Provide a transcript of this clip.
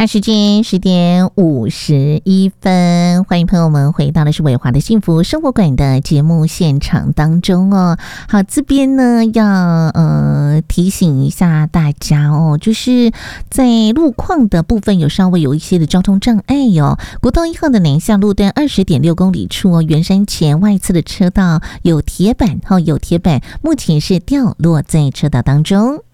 看时间10:51，欢迎朋友们回到的是伟华的幸福生活馆的节目现场当中哦。好，这边呢要提醒一下大家哦，就是在路况的部分稍微有一些的交通障碍哦。国道1号的南向路段20.6公里处哦，圆山前外侧的车道有铁板，目前是掉落在车道当中。